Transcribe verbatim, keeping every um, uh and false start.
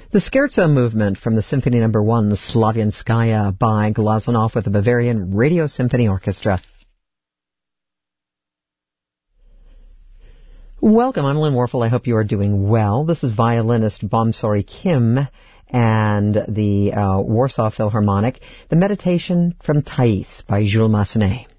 The Scherzo movement from the Symphony Number One, the Slavianskaya by Glazunov with the Bavarian Radio Symphony Orchestra. Welcome, I'm Lynn Warfel. I hope you are doing well. This is violinist Bomsori Kim and the uh, Warsaw Philharmonic, the Meditation from Thais by Jules Massenet.